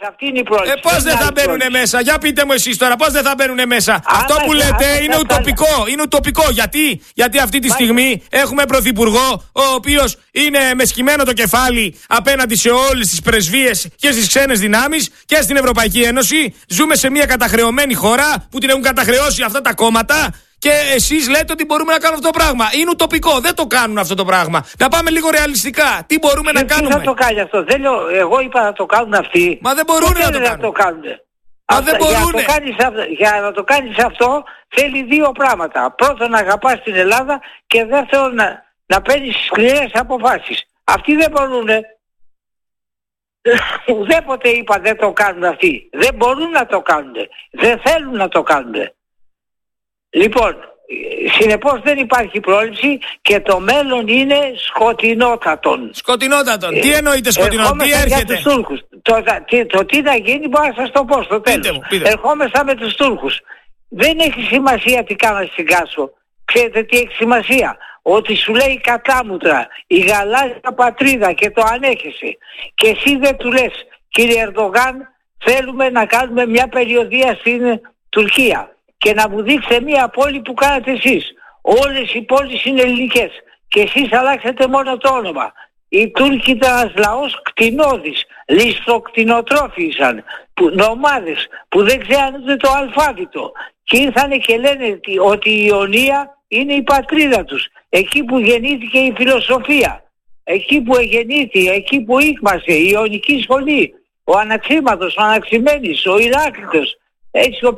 Αυτή είναι η πρόληψη. Πώς δεν θα μπαίνουν μέσα, για πείτε μου εσείς τώρα, πώς δεν θα μπαίνουν μέσα. Αυτό που λέτε είναι ουτοπικό. Είναι ουτοπικό. Γιατί αυτή τη στιγμή έχουμε πρωθυπουργό, ο οποίος είναι με σκυμμένο το κεφάλι απέναντι σε όλες τις πρεσβείες και στις ξένες δυνάμεις και στην Ευρωπαϊκή Ένωση. Ζούμε σε μια καταχρεωμένη χώρα που την έχουν καταχρεώσει αυτά τα κόμματα. Και εσείς λέτε ότι μπορούμε να κάνουμε αυτό το πράγμα. Είναι ουτοπικό, δεν το κάνουν αυτό το πράγμα. Να πάμε λίγο ρεαλιστικά. Τι μπορούμε να κάνουμε. Τι θα το κάνει αυτό. Δεν λέω, εγώ είπα να το κάνουν αυτοί. Μα δεν μπορούν να το κάνουν. Μα δεν μπορούν. Για να το κάνεις αυτό θέλει δύο πράγματα. Πρώτον να αγαπάς την Ελλάδα και δεύτερον να παίρνεις σκληρές αποφάσεις. Αυτοί δεν μπορούν. Ουδέποτε είπα δεν το κάνουν αυτοί. Δεν μπορούν να το κάνουν. Δεν θέλουν να το κάνουν. Λοιπόν, συνεπώς δεν υπάρχει πρόληψη και το μέλλον είναι σκοτεινότατον. Σκοτεινότατον. Τι εννοείται σκοτεινότατον, τι έρχεται. Για τους Τούρκους. Το τι θα γίνει μπορώ να σας το πω στο τέλος. Ερχόμεθα με τους Τούρκους. Δεν έχει σημασία τι κάνανε στην Κάσο. Ξέρετε τι έχει σημασία. Ότι σου λέει κατάμουτρα η γαλάζια πατρίδα και το ανέχεσαι. Και εσύ δεν του λες, κύριε Ερντογάν, θέλουμε να κάνουμε μια περιοδεία στην Τουρκία. Και να μου δείξετε μία πόλη που κάνατε εσείς. Όλες οι πόλεις είναι ελληνικές. Και εσείς αλλάξατε μόνο το όνομα. Οι Τούρκοι ήταν ένας λαός κτηνώδης. Ληστοκτηνοτρόφησαν. Νομάδες που δεν ξέραν ούτε το αλφάβητο. Και ήρθανε και λένε ότι η Ιωνία είναι η πατρίδα τους. Εκεί που γεννήθηκε η φιλοσοφία. Εκεί που εγεννήθη, εκεί που ήκμασε η Ιωνική σχολή. Ο Αναξίματος, ο Αναξιμένης, ο Ηράκλειτος. Έτσι